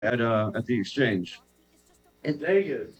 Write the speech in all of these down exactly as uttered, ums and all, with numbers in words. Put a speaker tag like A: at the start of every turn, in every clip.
A: at uh at the exchange.
B: It,
C: Vegas.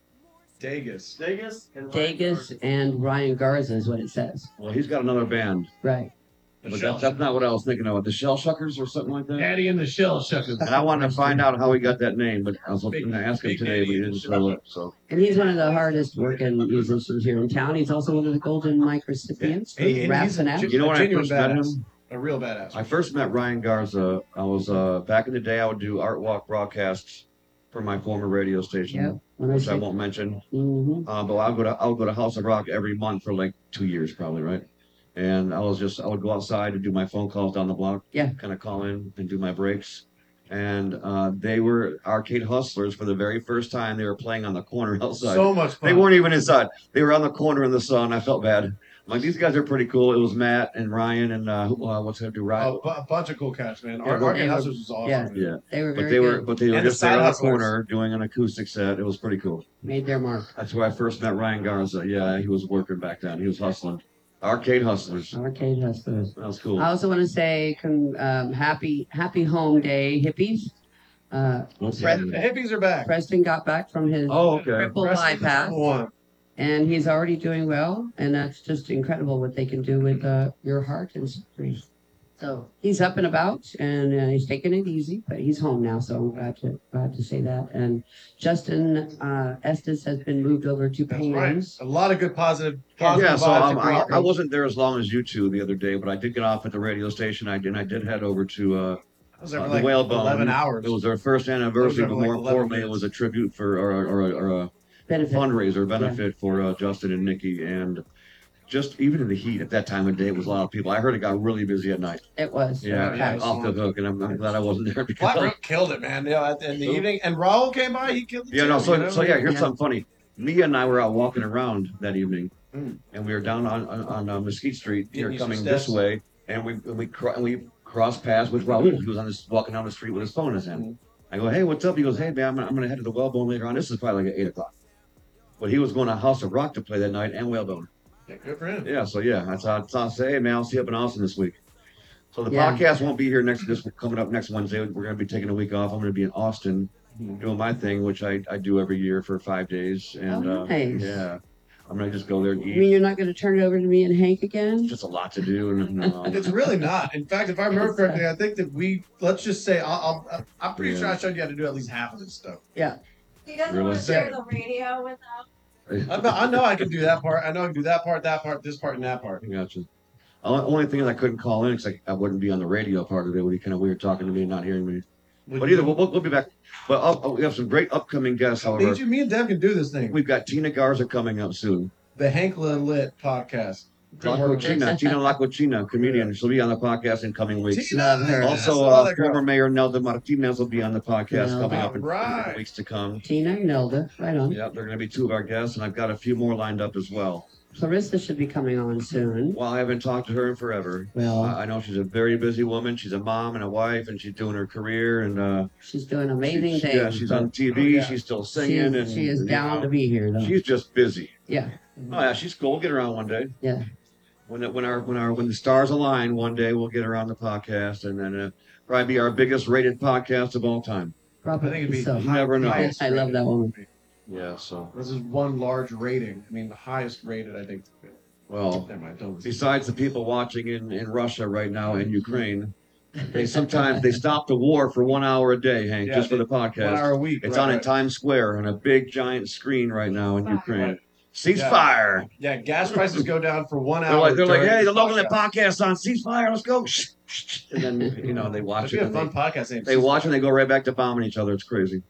C: Vegas. Vegas and
B: Degas and Ryan Garza is what it says.
A: Well, he's got another band,
B: Right.
C: The
A: but
C: shell
A: that's, that's not what I was thinking of. The Shell Shuckers or something like that.
C: Daddy and the Shell Shuckers.
A: And I wanted to find out how he got that name, but I was going to ask him
C: Big
A: today, but he
C: Daddy
A: didn't show up. So
B: And he's one of the hardest working musicians here in town. He's also one of the golden mic recipients for
C: Hey, and
B: Raps
C: he's
B: and
C: a
B: Apps.
C: gen-
A: you know when I
C: genuine
A: first met
C: badass.
A: him?
C: A real badass.
A: I first met Ryan Garza. I was uh back in the day. I would do art walk broadcasts for my former radio station,
B: Yep. When I
A: which I
B: say,
A: won't mention.
B: hmm
A: Uh, but I'll go to I'll go to House of Rock every month for like two years probably, right? And I was just I would go outside and do my phone calls down the block,
B: Yeah.
A: kind of call in and do my breaks. And uh, they were arcade hustlers for the very first time. They were playing on the corner outside.
C: So much fun.
A: They weren't even inside. They were on the corner in the sun. I felt bad. I'm like, these guys are pretty cool. It was Matt and Ryan and uh, who- uh what's that do? Ryan.
C: Oh, bu- a bunch of cool cats, man.
A: Yeah,
C: Our
A: but-
C: Arcade Hustlers was awesome.
B: Yeah.
C: man.
A: Yeah,
B: They were
A: but
B: very
A: they were
B: good.
A: but they were
C: And the
A: just there
C: side
A: on the
C: hustlers.
A: corner doing an acoustic set. It was pretty cool.
B: Made their mark.
A: That's where I first met Ryan Garza. Yeah, he was working back then. He was hustling. Arcade hustlers.
B: Arcade Hustlers.
A: That was cool.
B: I also want to say con- um, happy happy home day, hippies. Uh,
A: What's
C: Yeah,
A: that?
C: the hippies are back.
B: Preston got back from his
A: Oh, okay.
B: triple
C: Preston's
B: bypass,
C: number one.
B: and he's already doing well. And that's just incredible what they can do with uh, your heart and surgery. So he's up and about, and uh, he's taking it easy. But he's home now, so I'm glad to glad to say that. And Justin uh, Estes has been moved over to
C: That's
B: Payne's.
C: right. A lot of good positive, positive
A: Yeah, so
C: vibes.
A: um,
C: and
A: I,
C: great-
A: I wasn't there as long as you two the other day, but I did get off at the radio station. I did. And I did head over to uh,
C: I was there for
A: uh,
C: like
A: the Whalebone.
C: eleven hours.
A: It was our first anniversary,
C: there
A: but
C: for like
A: more
C: eleven
A: importantly, it
C: minutes.
A: was a tribute for or, or, or, or a
B: Benefit.
A: fundraiser benefit for uh, Justin and Nikki, and just even in the heat at that time of day, it was a lot of people. I heard it got really busy at night.
B: It was.
A: Yeah,
C: yeah, it was
A: off the
C: fun.
A: hook, and I'm, I'm glad I wasn't there
C: Black
A: because.
C: Rook killed it, man. You know, at, in the
A: Who?
C: evening, and Raul came by. He killed it.
A: Yeah,
C: too,
A: no. So,
C: you know?
A: so yeah. Here's
B: Yeah.
A: something funny. Mia and I were out walking around that evening,
C: Mm.
A: and we were down on on, on uh, Mesquite Street.
C: Getting
A: Here
C: you some
A: coming this
C: steps.
A: way, and we and we cro- and we crossed paths with Raul. He was on this walking down the street with his phone in his hand. I go, hey, what's up? He goes, hey man, I'm, I'm gonna head to the Whalebone later on. This is probably like at eight o'clock. But he was going to House of Rock to play that night and Whalebone.
C: Yeah, good for him.
A: Yeah, so yeah, that's how, that's how I say, hey man, I'll see you up in Austin this week. So the
B: Yeah.
A: podcast won't be here next this coming up next Wednesday. We're gonna be taking a week off. I'm gonna be in Austin doing my thing, which I, I do every year for five days. And
B: Oh,
A: uh,
B: nice.
A: yeah, I'm gonna just go there and
B: You
A: eat.
B: mean you're not going to turn it over to me and Hank again?
A: It's just a lot to do, and no.
C: It's really not. In fact, if I remember
B: It's, uh,
C: correctly, I think that we let's just say I'll, I'll, I'm pretty
A: Yeah.
C: sure I showed you how to do at least half of this stuff.
B: Yeah.
D: He doesn't
A: Really?
D: want to share the radio with us.
C: I know, I know I can do that part. I know I can do that part, that part, this part, and that part.
A: Gotcha. Only, only thing is I couldn't call in because I, I wouldn't be on the radio part of it. It would be kind of weird talking to me and not hearing me.
C: Would
A: But
C: you-
A: either we'll, we'll, we'll be back. But uh, we have some great upcoming guests. However,
C: Need you, me and Dev can do this thing.
A: we've got Tina Garza coming up soon.
C: The Hankla Lit podcast.
A: La Cochina, Tina La Cochina, comedian. She'll be on the podcast in coming weeks.
C: Tina,
B: Love her.
C: yes,
A: Also,
C: I love
A: uh,
C: that girl.
A: former Mayor Nelda Martinez will be on the podcast
B: Nelda.
A: coming up in,
C: Alright.
A: in weeks to come.
B: Tina, Nelda, right on.
A: Yeah, they're going to be two of our guests, and I've got a few more lined up as well.
B: Clarissa should be coming on soon.
A: Well, I haven't talked to her in forever.
B: Well,
A: Uh, I know she's a very busy woman. She's a mom and a wife, and she's doing her career. And uh,
B: she's doing amazing
A: she-
B: things.
A: yeah, she's on T V.
C: Oh, yeah.
A: She's still
B: She
A: singing,
B: is,
A: and
B: she is
A: you
B: down
A: know,
B: to be here, though.
A: She's just busy.
B: Yeah.
A: Oh yeah, she's cool. We'll get her on one day.
B: Yeah.
A: When it, when our when our when the stars align, one day we'll get her on the podcast, and then uh, probably be our biggest rated podcast of all time.
B: Probably
C: I think it'd be
B: so.
A: You never know.
C: highest
B: I love
C: rated.
B: that woman.
A: Yeah. So
C: This is one large rating. I mean, the highest rated, I think.
A: well,
C: Never mind. Don't.
A: besides the people watching in, in Russia right now and Ukraine, they sometimes they stop the war for one hour a day, Hank,
C: Yeah,
A: just for the
C: One
A: podcast.
C: hour a week.
A: It's
C: right,
A: on in
C: right.
A: Times Square on a big giant screen right now in Ukraine.
C: Right.
A: Ceasefire.
C: Yeah, gas prices go down for one
A: They're
C: hour.
A: like they're like,
C: during
A: hey, the
C: this
A: local
C: podcast.
A: podcast on ceasefire. Let's go. And then you know they watch
C: That'd
A: it.
C: be a
A: And
C: fun
A: they,
C: podcast name.
A: they watch and they go right back to bombing each other. It's crazy.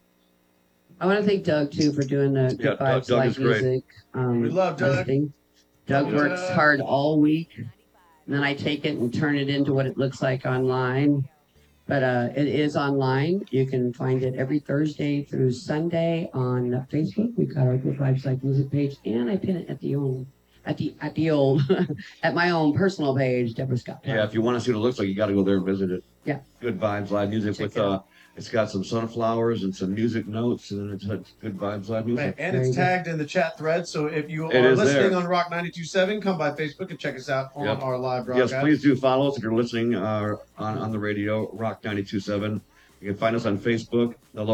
B: I want to thank Doug, too, for doing the
A: Yeah,
B: Good
A: Doug-
B: Vibes
A: Doug
B: Live
A: is great.
B: Music. Um,
C: We love Doug.
B: listing. Doug
C: Doug.
B: works hard all week. And then I take it and turn it into what it looks like online. But uh, it is online. You can find it every Thursday through Sunday on Facebook. We've got our Good Vibes Live Music page, and I pin it at the old, at the at the old, at my own personal page, Deborah Scott.
A: Yeah, if you want to see what it looks like, you got to go there and visit it.
B: Yeah.
A: Good vibes live music
B: Check
A: with
B: it out.
A: uh, it's got some sunflowers and some music notes, and it's, it's good vibes live
C: Man,
A: music.
C: and
B: Very
C: it's
B: good.
C: tagged in the chat thread. So if you
A: It
C: are
A: is
C: listening
A: there.
C: on Rock ninety-two point seven, come by Facebook and check us out on
A: Yep.
C: our live
A: Yes,
C: broadcast.
A: please do follow us if you're listening uh, on on the radio, Rock ninety-two point seven. You can find us on Facebook, the